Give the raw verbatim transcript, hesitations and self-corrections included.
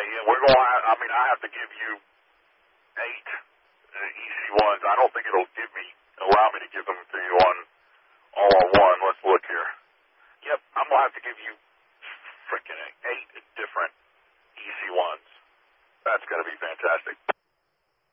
yeah, we're going to, I mean, I have to give you eight uh, E C ones. I don't think it'll give me, allow me to give them to you on, all on one. Let's look here. Yep, I'm going to have to give you freaking eight different E C ones. That's going to be fantastic.